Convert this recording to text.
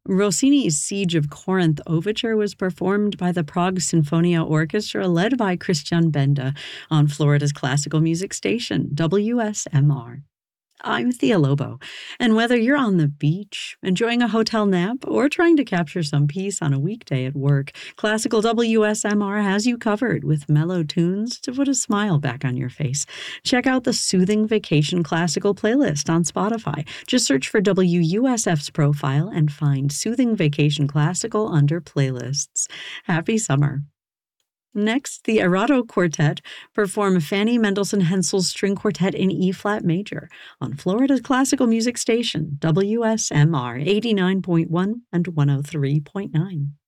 Rossini's Siege of Corinth overture was performed by the Prague Sinfonia Orchestra led by Christian Benda on Florida's classical music station, WSMR. I'm Thea Lobo, and whether you're on the beach, enjoying a hotel nap, or trying to capture some peace on a weekday at work, Classical WSMR has you covered with mellow tunes to put a smile back on your face. Check out the Soothing Vacation Classical playlist on Spotify. Just search for WUSF's profile and find Soothing Vacation Classical under playlists. Happy summer. Next, the Arado Quartet perform Fanny Mendelssohn Hensel's String Quartet in E-flat major on Florida's classical music station, WSMR 89.1 and 103.9.